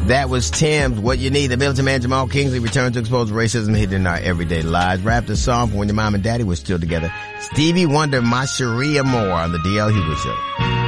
That was Tim's What You Need. The Militant Man Jamal Kingsley returned to expose racism hidden in our everyday lives. Rapped a song for when your mom and daddy were still together. Stevie Wonder, My Sharia Moore on the DL Hughley Show.